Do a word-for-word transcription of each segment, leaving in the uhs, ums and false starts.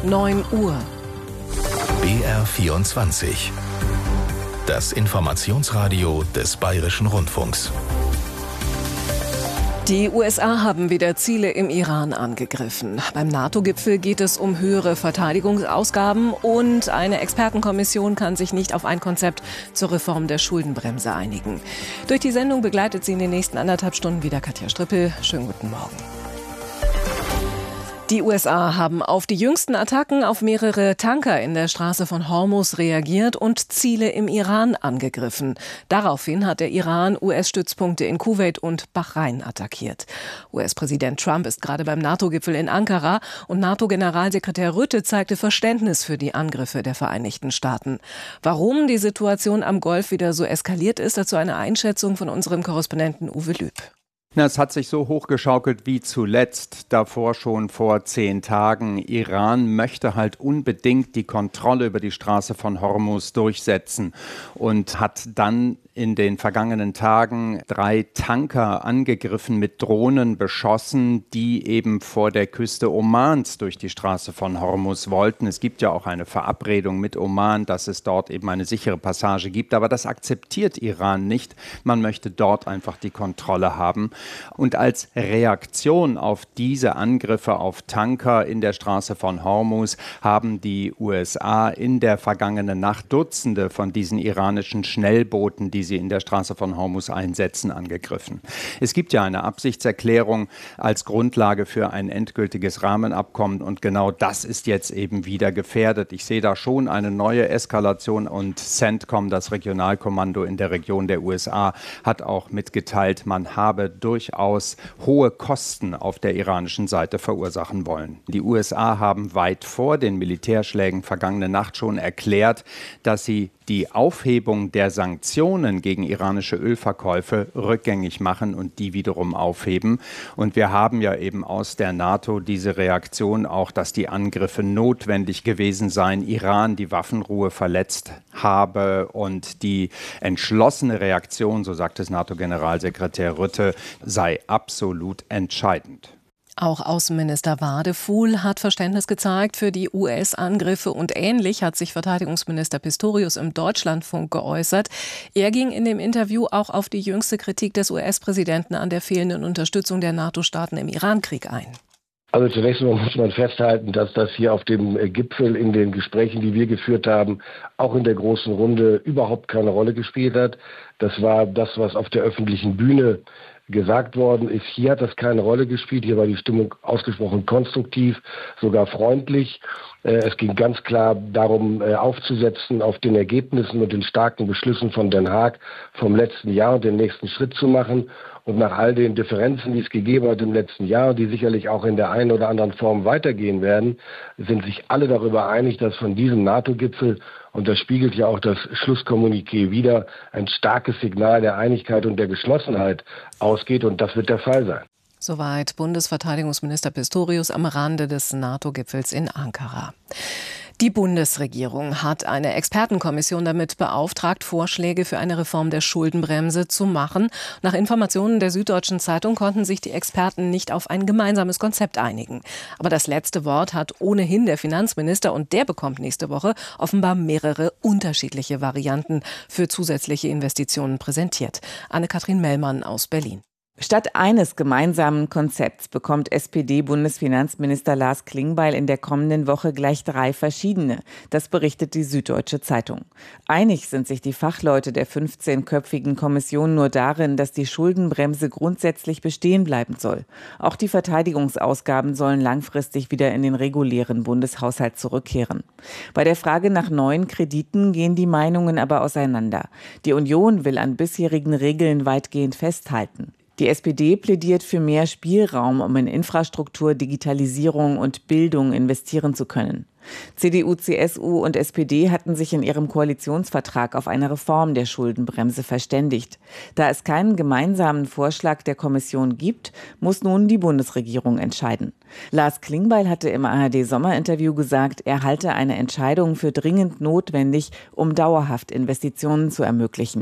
neun Uhr. B R vierundzwanzig. Das Informationsradio des Bayerischen Rundfunks. Die U S A haben wieder Ziele im Iran angegriffen. Beim NATO-Gipfel geht es um höhere Verteidigungsausgaben und eine Expertenkommission kann sich nicht auf ein Konzept zur Reform der Schuldenbremse einigen. Durch die Sendung begleitet sie in den nächsten anderthalb Stunden wieder Katja Strippel. Schönen guten Morgen. Die U S A haben auf die jüngsten Attacken auf mehrere Tanker in der Straße von Hormuz reagiert und Ziele im Iran angegriffen. Daraufhin hat der Iran U S-Stützpunkte in Kuwait und Bahrain attackiert. U S-Präsident Trump ist gerade beim NATO-Gipfel in Ankara und NATO-Generalsekretär Rutte zeigte Verständnis für die Angriffe der Vereinigten Staaten. Warum die Situation am Golf wieder so eskaliert ist, dazu eine Einschätzung von unserem Korrespondenten Uwe Lüb. Na, es hat sich so hochgeschaukelt wie zuletzt, davor schon vor zehn Tagen. Iran möchte halt unbedingt die Kontrolle über die Straße von Hormuz durchsetzen und hat dann in den vergangenen Tagen drei Tanker angegriffen, mit Drohnen beschossen, die eben vor der Küste Omans durch die Straße von Hormuz wollten. Es gibt ja auch eine Verabredung mit Oman, dass es dort eben eine sichere Passage gibt, aber das akzeptiert Iran nicht. Man möchte dort einfach die Kontrolle haben. Und als Reaktion auf diese Angriffe auf Tanker in der Straße von Hormuz haben die U S A in der vergangenen Nacht Dutzende von diesen iranischen Schnellbooten, die sie in der Straße von Hormuz einsetzen, angegriffen. Es gibt ja eine Absichtserklärung als Grundlage für ein endgültiges Rahmenabkommen und genau das ist jetzt eben wieder gefährdet. Ich sehe da schon eine neue Eskalation und CENTCOM, das Regionalkommando in der Region der U S A, hat auch mitgeteilt, man habe durchaus hohe Kosten auf der iranischen Seite verursachen wollen. Die U S A haben weit vor den Militärschlägen vergangene Nacht schon erklärt, dass sie die Aufhebung der Sanktionen gegen iranische Ölverkäufe rückgängig machen und die wiederum aufheben. Und wir haben ja eben aus der NATO diese Reaktion auch, dass die Angriffe notwendig gewesen seien, Iran die Waffenruhe verletzt habe und die entschlossene Reaktion, so sagt es NATO-Generalsekretär Rutte, sei absolut entscheidend. Auch Außenminister Wadefuhl hat Verständnis gezeigt für die U S-Angriffe und ähnlich hat sich Verteidigungsminister Pistorius im Deutschlandfunk geäußert. Er ging in dem Interview auch auf die jüngste Kritik des U S-Präsidenten an der fehlenden Unterstützung der NATO-Staaten im Iran-Krieg ein. Also zunächst einmal muss man festhalten, dass das hier auf dem Gipfel in den Gesprächen, die wir geführt haben, auch in der großen Runde überhaupt keine Rolle gespielt hat. Das war das, was auf der öffentlichen Bühne gesagt worden ist. Hier hat das keine Rolle gespielt. Hier war die Stimmung ausgesprochen konstruktiv, sogar freundlich. Es ging ganz klar darum, aufzusetzen auf den Ergebnissen und den starken Beschlüssen von Den Haag vom letzten Jahr und den nächsten Schritt zu machen. Und nach all den Differenzen, die es gegeben hat im letzten Jahr, die sicherlich auch in der einen oder anderen Form weitergehen werden, sind sich alle darüber einig, dass von diesem NATO-Gipfel, und das spiegelt ja auch das Schlusskommuniqué wider, ein starkes Signal der Einigkeit und der Geschlossenheit ausgeht. Und das wird der Fall sein. Soweit Bundesverteidigungsminister Pistorius am Rande des NATO-Gipfels in Ankara. Die Bundesregierung hat eine Expertenkommission damit beauftragt, Vorschläge für eine Reform der Schuldenbremse zu machen. Nach Informationen der Süddeutschen Zeitung konnten sich die Experten nicht auf ein gemeinsames Konzept einigen. Aber das letzte Wort hat ohnehin der Finanzminister und der bekommt nächste Woche offenbar mehrere unterschiedliche Varianten für zusätzliche Investitionen präsentiert. Anne-Kathrin Mellmann aus Berlin. Statt eines gemeinsamen Konzepts bekommt S P D-Bundesfinanzminister Lars Klingbeil in der kommenden Woche gleich drei verschiedene. Das berichtet die Süddeutsche Zeitung. Einig sind sich die Fachleute der fünfzehnköpfigen Kommission nur darin, dass die Schuldenbremse grundsätzlich bestehen bleiben soll. Auch die Verteidigungsausgaben sollen langfristig wieder in den regulären Bundeshaushalt zurückkehren. Bei der Frage nach neuen Krediten gehen die Meinungen aber auseinander. Die Union will an bisherigen Regeln weitgehend festhalten. Die S P D plädiert für mehr Spielraum, um in Infrastruktur, Digitalisierung und Bildung investieren zu können. C D U, C S U und S P D hatten sich in ihrem Koalitionsvertrag auf eine Reform der Schuldenbremse verständigt. Da es keinen gemeinsamen Vorschlag der Kommission gibt, muss nun die Bundesregierung entscheiden. Lars Klingbeil hatte im A R D-Sommerinterview gesagt, er halte eine Entscheidung für dringend notwendig, um dauerhaft Investitionen zu ermöglichen.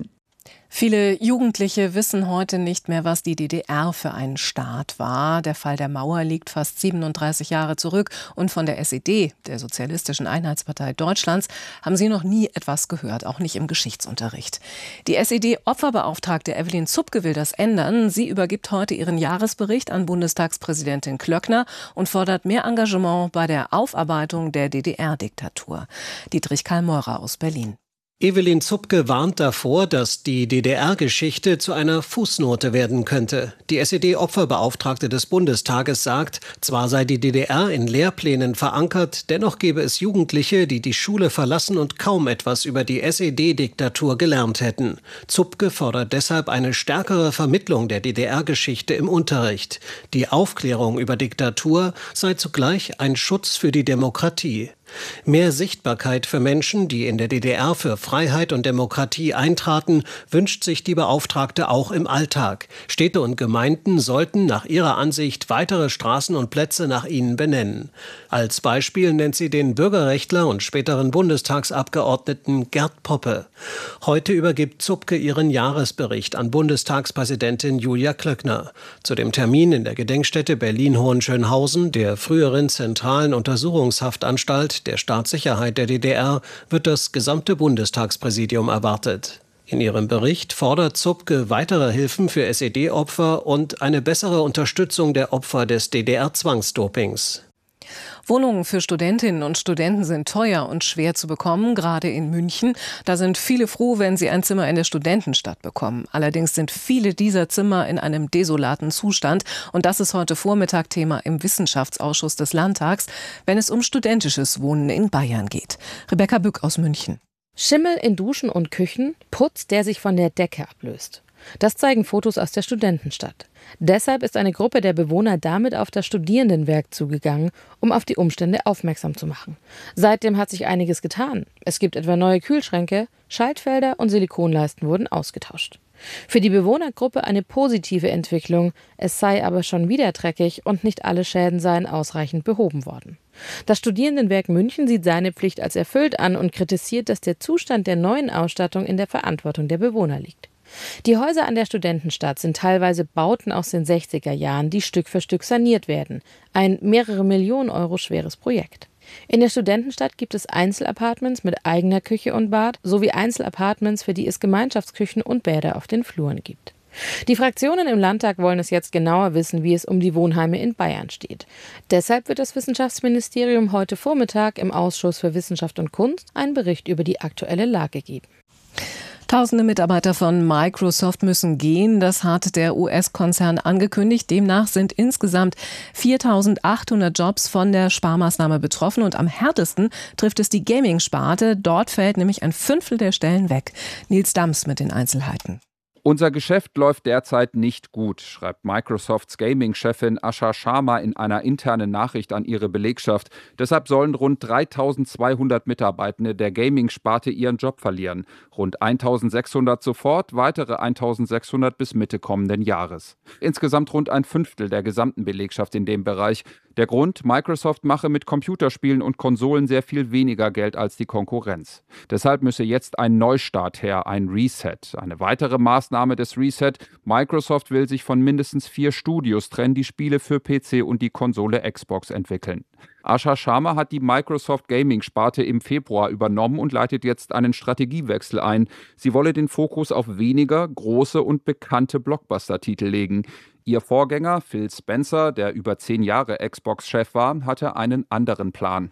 Viele Jugendliche wissen heute nicht mehr, was die D D R für ein Staat war. Der Fall der Mauer liegt fast siebenunddreißig Jahre zurück und von der S E D, der Sozialistischen Einheitspartei Deutschlands, haben sie noch nie etwas gehört, auch nicht im Geschichtsunterricht. Die S E D-Opferbeauftragte Evelyn Zupke will das ändern. Sie übergibt heute ihren Jahresbericht an Bundestagspräsidentin Klöckner und fordert mehr Engagement bei der Aufarbeitung der D D R-Diktatur. Dietrich Karl Meurer aus Berlin. Evelyn Zupke warnt davor, dass die D D R-Geschichte zu einer Fußnote werden könnte. Die S E D-Opferbeauftragte des Bundestages sagt, zwar sei die D D R in Lehrplänen verankert, dennoch gebe es Jugendliche, die die Schule verlassen und kaum etwas über die S E D-Diktatur gelernt hätten. Zupke fordert deshalb eine stärkere Vermittlung der D D R-Geschichte im Unterricht. Die Aufklärung über Diktatur sei zugleich ein Schutz für die Demokratie. Mehr Sichtbarkeit für Menschen, die in der D D R für Freiheit und Demokratie eintraten, wünscht sich die Beauftragte auch im Alltag. Städte und Gemeinden sollten nach ihrer Ansicht weitere Straßen und Plätze nach ihnen benennen. Als Beispiel nennt sie den Bürgerrechtler und späteren Bundestagsabgeordneten Gerd Poppe. Heute übergibt Zupke ihren Jahresbericht an Bundestagspräsidentin Julia Klöckner. Zu dem Termin in der Gedenkstätte Berlin-Hohenschönhausen, der früheren zentralen Untersuchungshaftanstalt der Staatssicherheit der D D R, wird das gesamte Bundestagspräsidium erwartet. In ihrem Bericht fordert Zupke weitere Hilfen für S E D-Opfer und eine bessere Unterstützung der Opfer des D D R-Zwangsdopings. Wohnungen für Studentinnen und Studenten sind teuer und schwer zu bekommen, gerade in München. Da sind viele froh, wenn sie ein Zimmer in der Studentenstadt bekommen. Allerdings sind viele dieser Zimmer in einem desolaten Zustand. Und das ist heute Vormittag Thema im Wissenschaftsausschuss des Landtags, wenn es um studentisches Wohnen in Bayern geht. Rebecca Bück aus München. Schimmel in Duschen und Küchen, Putz, der sich von der Decke ablöst. Das zeigen Fotos aus der Studentenstadt. Deshalb ist eine Gruppe der Bewohner damit auf das Studierendenwerk zugegangen, um auf die Umstände aufmerksam zu machen. Seitdem hat sich einiges getan. Es gibt etwa neue Kühlschränke, Schaltfelder und Silikonleisten wurden ausgetauscht. Für die Bewohnergruppe eine positive Entwicklung, es sei aber schon wieder dreckig und nicht alle Schäden seien ausreichend behoben worden. Das Studierendenwerk München sieht seine Pflicht als erfüllt an und kritisiert, dass der Zustand der neuen Ausstattung in der Verantwortung der Bewohner liegt. Die Häuser an der Studentenstadt sind teilweise Bauten aus den sechziger Jahren, die Stück für Stück saniert werden. Ein mehrere Millionen Euro schweres Projekt. In der Studentenstadt gibt es Einzelapartments mit eigener Küche und Bad sowie Einzelapartments, für die es Gemeinschaftsküchen und Bäder auf den Fluren gibt. Die Fraktionen im Landtag wollen es jetzt genauer wissen, wie es um die Wohnheime in Bayern steht. Deshalb wird das Wissenschaftsministerium heute Vormittag im Ausschuss für Wissenschaft und Kunst einen Bericht über die aktuelle Lage geben. Tausende Mitarbeiter von Microsoft müssen gehen. Das hat der U S-Konzern angekündigt. Demnach sind insgesamt viertausendachthundert Jobs von der Sparmaßnahme betroffen. Und am härtesten trifft es die Gaming-Sparte. Dort fällt nämlich ein Fünftel der Stellen weg. Nils Dams mit den Einzelheiten. Unser Geschäft läuft derzeit nicht gut, schreibt Microsofts Gaming-Chefin Asha Sharma in einer internen Nachricht an ihre Belegschaft. Deshalb sollen rund dreitausendzweihundert Mitarbeitende der Gaming-Sparte ihren Job verlieren. Rund eintausendsechshundert sofort, weitere eintausendsechshundert bis Mitte kommenden Jahres. Insgesamt rund ein Fünftel der gesamten Belegschaft in dem Bereich. Der Grund, Microsoft mache mit Computerspielen und Konsolen sehr viel weniger Geld als die Konkurrenz. Deshalb müsse jetzt ein Neustart her, ein Reset. Eine weitere Maßnahme des Reset: Microsoft will sich von mindestens vier Studios trennen, die Spiele für P C und die Konsole Xbox entwickeln. Asha Sharma hat die Microsoft Gaming-Sparte im Februar übernommen und leitet jetzt einen Strategiewechsel ein. Sie wolle den Fokus auf weniger große und bekannte Blockbuster-Titel legen. Ihr Vorgänger Phil Spencer, der über zehn Jahre Xbox-Chef war, hatte einen anderen Plan.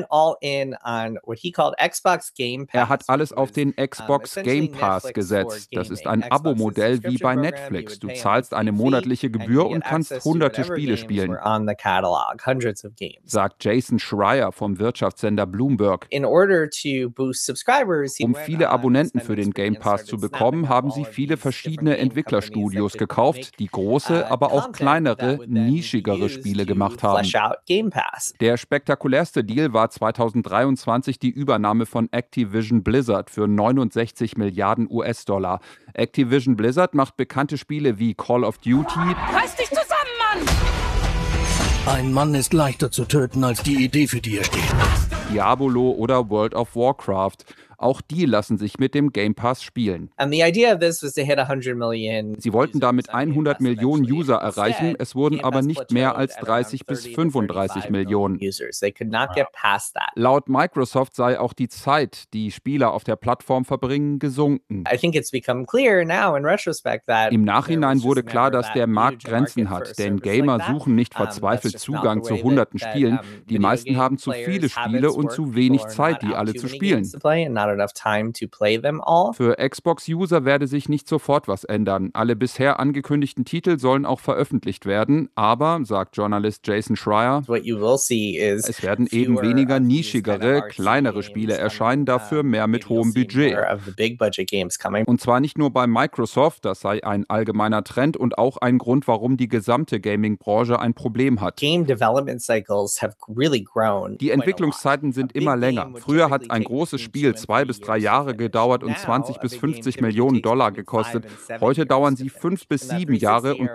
Er hat alles auf den Xbox Game Pass gesetzt. Das ist ein Abo-Modell wie bei Netflix. Du zahlst eine monatliche Gebühr und kannst hunderte Spiele spielen, sagt Jason Schreier vom Wirtschaftssender Bloomberg. Um viele Abonnenten für den Game Pass zu bekommen, haben sie viele verschiedene Entwicklerstudios gekauft, die große, aber auch kleinere, nischigere Spiele gemacht haben. Der spektakulärste Deal war zweitausenddreiundzwanzig die Übernahme von Activision Blizzard für neunundsechzig Milliarden U S-Dollar. Activision Blizzard macht bekannte Spiele wie Call of Duty. Reiß dich zusammen, Mann! Ein Mann ist leichter zu töten als die Idee, für die er steht. Diablo oder World of Warcraft. Auch die lassen sich mit dem Game Pass spielen. Sie wollten damit hundert Millionen User erreichen, es wurden aber nicht mehr als dreißig bis fünfunddreißig Millionen. Laut Microsoft sei auch die Zeit, die Spieler auf der Plattform verbringen, gesunken. Im Nachhinein wurde klar, dass der Markt Grenzen hat, denn Gamer suchen nicht verzweifelt Zugang zu hunderten Spielen. Die meisten haben zu viele Spiele und zu wenig Zeit, die alle zu spielen. Für Xbox-User werde sich nicht sofort was ändern. Alle bisher angekündigten Titel sollen auch veröffentlicht werden, aber, sagt Journalist Jason Schreier, es werden eben weniger nischigere, kleinere Spiele erscheinen, dafür mehr mit hohem Budget. Und zwar nicht nur bei Microsoft, das sei ein allgemeiner Trend und auch ein Grund, warum die gesamte Gaming-Branche ein Problem hat. Die Entwicklungszeiten sind immer länger. Früher hat ein großes Spiel zwei bis drei Jahre gedauert und zwanzig bis fünfzig Millionen Dollar gekostet. Heute dauern sie fünf bis sieben Jahre und